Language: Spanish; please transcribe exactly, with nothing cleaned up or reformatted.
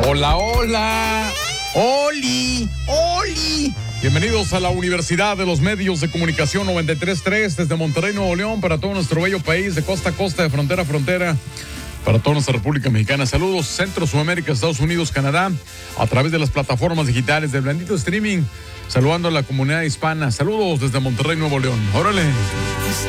Hola, hola. Oli, Oli. Bienvenidos a la Universidad de los Medios de Comunicación noventa y tres punto tres desde Monterrey, Nuevo León, para todo nuestro bello país, de costa a costa, de frontera a frontera, para toda nuestra República Mexicana. Saludos, Centro, Sudamérica, Estados Unidos, Canadá, a través de las plataformas digitales del bendito streaming, saludando a la comunidad hispana. Saludos desde Monterrey, Nuevo León. Órale.